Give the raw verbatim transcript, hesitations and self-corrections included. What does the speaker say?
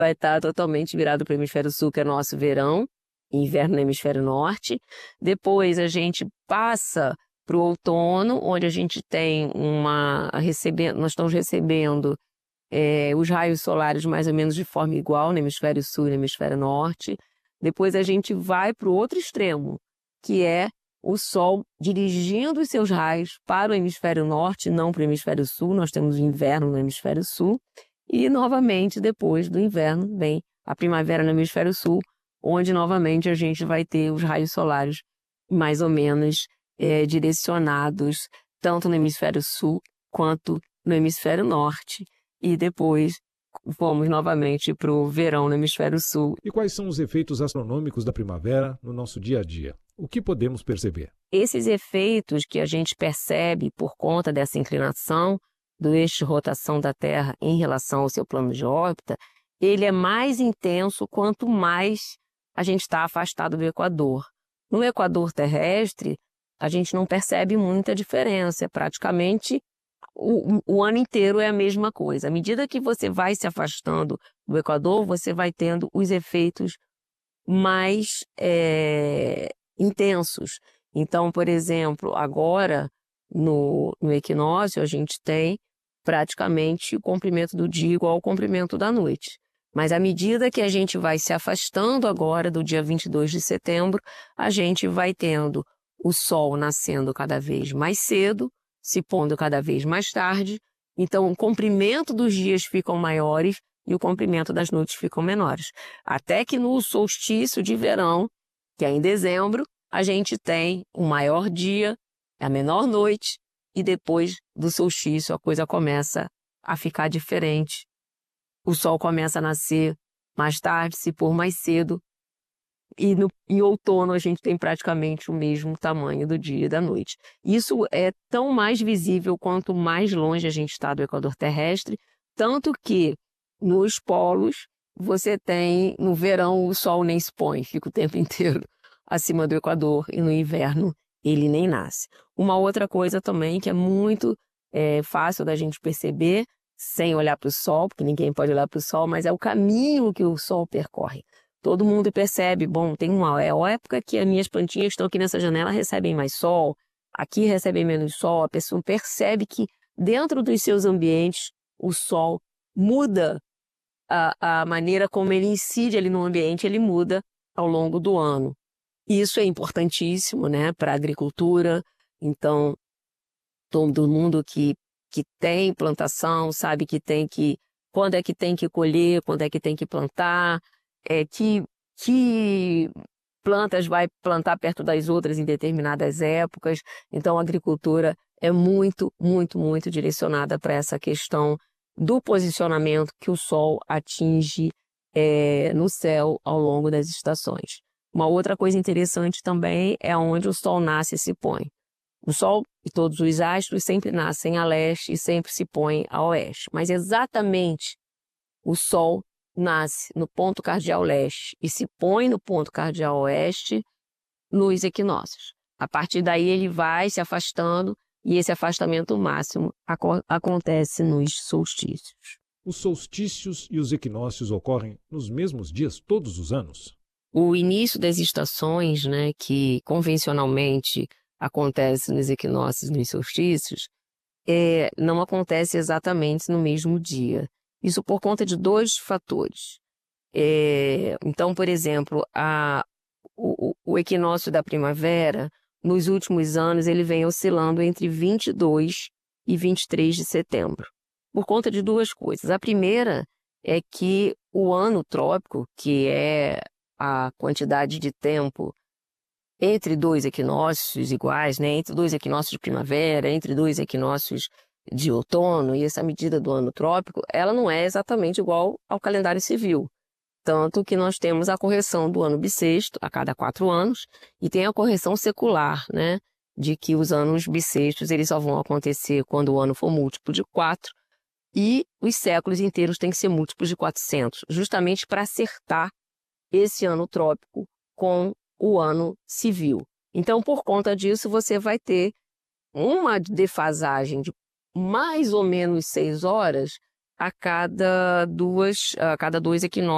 vai estar totalmente virado para o hemisfério sul, que é nosso verão, inverno no hemisfério norte. Depois a gente passa para o outono, onde a gente tem uma recebendo, nós estamos recebendo é, os raios solares mais ou menos de forma igual no hemisfério sul e no hemisfério norte. Depois a gente vai para o outro extremo, que é o Sol dirigindo os seus raios para o hemisfério norte, não para o hemisfério sul. Nós temos o inverno no hemisfério sul. E, novamente, depois do inverno, vem a primavera no hemisfério sul, onde, novamente, a gente vai ter os raios solares mais ou menos é, direcionados, tanto no hemisfério sul quanto no hemisfério norte. E depois vamos novamente para o verão no hemisfério sul. E quais são os efeitos astronômicos da primavera no nosso dia a dia? O que podemos perceber? Esses efeitos que a gente percebe por conta dessa inclinação do eixo de rotação da Terra em relação ao seu plano de órbita, ele é mais intenso quanto mais a gente está afastado do Equador. No Equador terrestre, a gente não percebe muita diferença, é praticamente o, o ano inteiro é a mesma coisa. À medida que você vai se afastando do Equador, você vai tendo os efeitos mais é, intensos. Então, por exemplo, agora no, no equinócio a gente tem praticamente o comprimento do dia igual ao comprimento da noite. Mas à medida que a gente vai se afastando agora do dia vinte e dois de setembro, a gente vai tendo o Sol nascendo cada vez mais cedo, se pondo cada vez mais tarde. Então o comprimento dos dias ficam maiores e o comprimento das noites ficam menores. Até que no solstício de verão, que é em dezembro, a gente tem o maior dia, a menor noite, e depois do solstício a coisa começa a ficar diferente. O Sol começa a nascer mais tarde, se pôr mais cedo, e no, em outono a gente tem praticamente o mesmo tamanho do dia e da noite. Isso é tão mais visível quanto mais longe a gente está do Equador terrestre, tanto que nos polos você tem, no verão o Sol nem se põe, fica o tempo inteiro acima do Equador, e no inverno ele nem nasce. Uma outra coisa também que é muito é, fácil da gente perceber, sem olhar para o Sol, porque ninguém pode olhar para o Sol, mas é o caminho que o Sol percorre. Todo mundo percebe, bom, tem uma época que as minhas plantinhas estão aqui nessa janela, recebem mais sol, aqui recebem menos sol. A pessoa percebe que dentro dos seus ambientes o Sol muda a, a maneira como ele incide ali no ambiente, ele muda ao longo do ano. Isso é importantíssimo, né, para a agricultura. Então, todo mundo que, que tem plantação sabe que tem que, quando é que tem que colher, quando é que tem que plantar, é, que, que plantas vai plantar perto das outras em determinadas épocas. Então, a agricultura é muito, muito, muito direcionada para essa questão do posicionamento que o Sol atinge é, no céu ao longo das estações. Uma outra coisa interessante também é onde o Sol nasce e se põe. O Sol e todos os astros sempre nascem a leste e sempre se põem a oeste. Mas exatamente o Sol nasce no ponto cardial leste e se põe no ponto cardial oeste nos equinócios. A partir daí ele vai se afastando e esse afastamento máximo aco- acontece nos solstícios. Os solstícios e os equinócios ocorrem nos mesmos dias todos os anos? O início das estações, né, que convencionalmente acontece nos equinócios e nos solstícios, é, não acontece exatamente no mesmo dia. Isso por conta de dois fatores. É, então, por exemplo, a, o, o equinócio da primavera, nos últimos anos, ele vem oscilando entre vinte e dois e vinte e três de setembro, por conta de duas coisas. A primeira é que o ano trópico, que é a quantidade de tempo entre dois equinócios iguais, né, entre dois equinócios de primavera, entre dois equinócios de outono, e essa medida do ano trópico, ela não é exatamente igual ao calendário civil. Tanto que nós temos a correção do ano bissexto a cada quatro anos e tem a correção secular, né, de que os anos bissextos eles só vão acontecer quando o ano for múltiplo de quatro e os séculos inteiros têm que ser múltiplos de quatrocentos, justamente para acertar esse ano trópico com o ano civil. Então, por conta disso, você vai ter uma defasagem de mais ou menos seis horas a cada duas, a cada dois equinócios